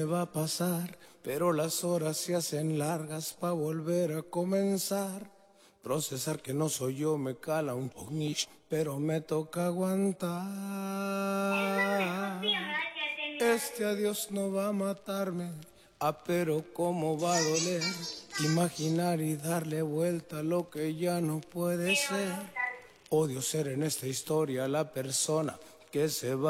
va a pasar, pero las horas se hacen largas pa' volver a comenzar. Procesar que no soy yo me cala un poquillo, pero me toca aguantar. Este adiós no va a matarme, pero cómo va a doler. Imaginar y darle vuelta a lo que ya no puede ser. Odio ser en esta historia la persona que se va.